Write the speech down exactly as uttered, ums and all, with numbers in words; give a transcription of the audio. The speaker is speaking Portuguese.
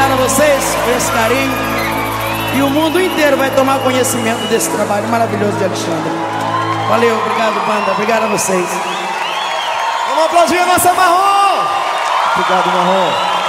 Obrigado a vocês por esse carinho. E o mundo inteiro vai tomar conhecimento desse trabalho maravilhoso de Alexandre. Valeu, obrigado, banda. Obrigado a vocês. Vamos aplaudir a nossa Marrom. Obrigado, Marrom.